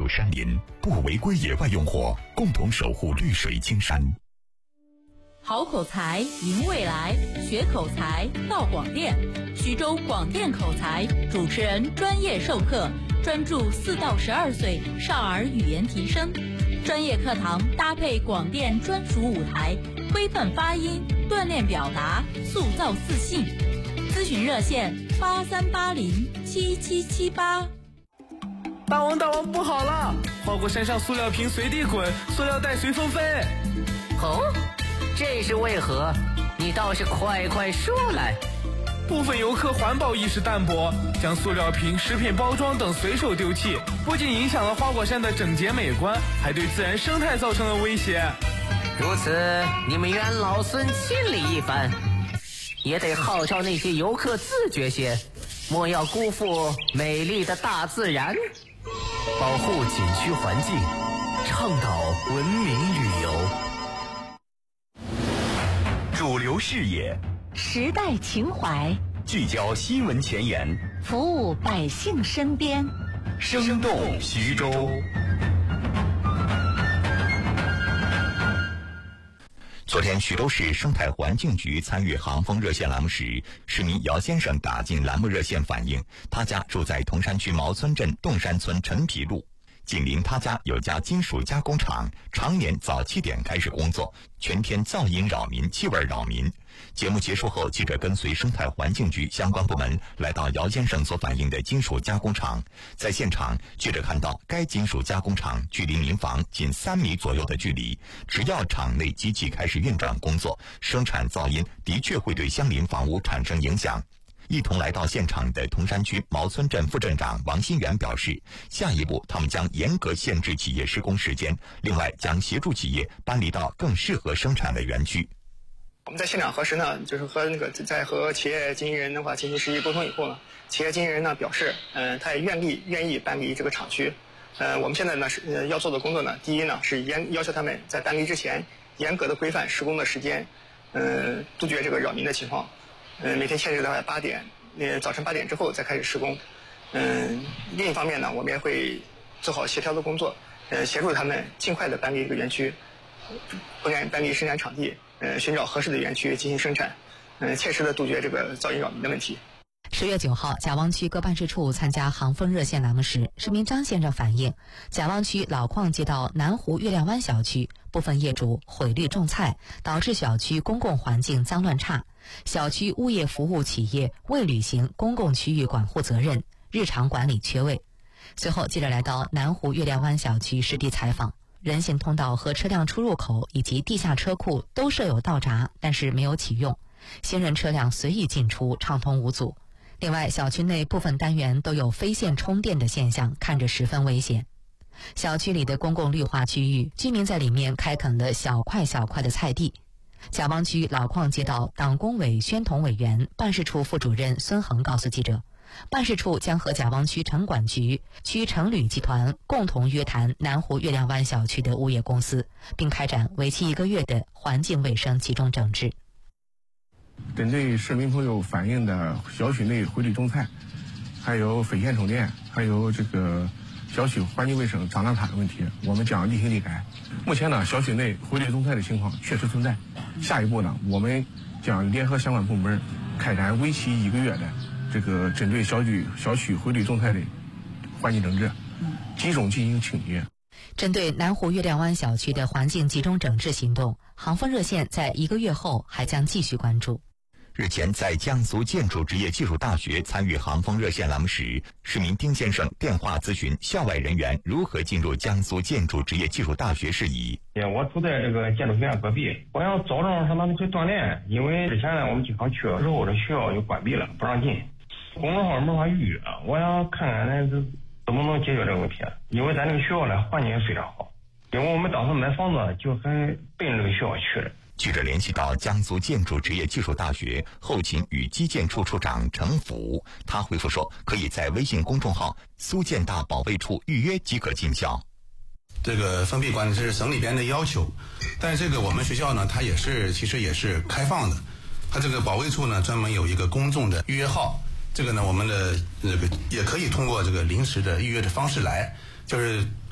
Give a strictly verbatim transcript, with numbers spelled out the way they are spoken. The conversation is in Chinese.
有山林，不违规野外用火，共同守护绿水青山。 好口才赢未来，学口才到广电。徐州广电口才主持人专业授课，专注四到十二岁少儿语言提升。专业课堂搭配广电专属舞台，规范发音，锻炼表达，塑造自信。咨询热线八三八零七七七八。 大王大王，不好了！花果山上塑料瓶随地滚，塑料袋随风飞。 哦，这是为何？你倒是快快说来。 部分游客环保意识淡薄，将塑料瓶、食品包装等随手丢弃，不仅影响了花果山的整洁美观，还对自然生态造成了威胁。 如此，你们袁老孙清理一番，也得号召那些游客自觉些，莫要辜负美丽的大自然。 保护景区环境，倡导文明旅游。主流视野， 时代情怀， 聚焦新闻前沿， 服务百姓身边， 生动徐州。 昨天，徐州市生态环境局参与航风热线栏目时，市民姚先生打进栏目热线反映，他家住在铜山区毛村镇洞山村陈皮路，紧邻他家有家金属加工厂，常年早七点开始工作，全天噪音扰民，气味扰民。节目结束后，记者跟随生态环境局相关部门来到姚先生所反映的金属加工厂，在现场，记者看到该金属加工厂距离民房仅三米左右的距离，只要厂内机器开始运转工作，生产噪音的确会对相邻房屋产生影响。一同来到现场的铜山区毛村镇副镇长王新元表示，下一步他们将严格限制企业施工时间，另外将协助企业搬离到更适合生产的园区。 我们在现场核实呢，就是和那个在和企业经纪人的话进行实际沟通以后呢，企业经纪人呢表示，嗯、呃，他也愿意愿意搬离这个厂区。呃，我们现在呢是呃要做的工作呢，第一呢是严要求他们在搬离之前严格的规范施工的时间，呃，杜绝这个扰民的情况。嗯、呃，每天限制在八点，呃，早晨八点之后再开始施工。嗯、呃，另一方面呢，我们也会做好协调的工作，呃，协助他们尽快的搬离这个园区，不愿搬离生产场地。呃，寻找合适的园区进行生产，嗯、呃，切实的杜绝这个噪音扰民的问题。 十月九号，贾汪区各办事处参加航风热线栏目时，市民张先生反映，贾汪区老矿街道南湖月亮湾小区部分业主毁绿种菜，导致小区公共环境脏乱差，小区物业服务企业未履行公共区域管护责任，日常管理缺位。随后，记者来到南湖月亮湾小区实地采访。人行通道和车辆出入口以及地下车库都设有道闸，但是没有启用，行人车辆随意进出，畅通无阻。另外，小区内部分单元都有非线充电的现象，看着十分危险。小区里的公共绿化区域，居民在里面开垦了小块小块的菜地。贾汪区老矿街道党工委宣统委员办事处副主任孙恒告诉记者，办事处将和贾汪区城管局、区城旅集团共同约谈南湖月亮湾小区的物业公司，并开展为期一个月的环境卫生集中整治。 针对市民朋友反映的小区内回绿种菜，还有非线充电，还有这个小区环境卫生脏乱差的问题，我们将立行立改。目前呢，小区内回绿种菜的情况确实存在。下一步呢，我们将联合相关部门开展为期一个月的这个针对小区小区回绿种菜的环境整治，集中进行清洁。 针对南湖月亮湾小区的环境集中整治行动，航风热线在一个月后还将继续关注。 日前，在江苏建筑职业技术大学参与航风热线栏目时，市民丁先生电话咨询校外人员如何进入江苏建筑职业技术大学事宜。 我住在这个建筑学院隔壁，我想早上上那里去锻炼，因为之前呢我们经常去，之后这学校就关闭了，不让进，公众号没法预约，我想看看那这怎么能解决这个问题。因为咱这个学校呢环境也非常好，因为我们当时买房子就很奔着这个学校去的。 记者联系到江苏建筑职业技术大学后勤与基建处处长程福，他回复说，可以在微信公众号苏建大保卫处预约即可进校。 这个封闭管理是省里边的要求，但是这个我们学校呢，它也是其实也是开放的，它这个保卫处呢专门有一个公众的预约号，这个呢我们的这个也可以通过这个临时的预约的方式来，就是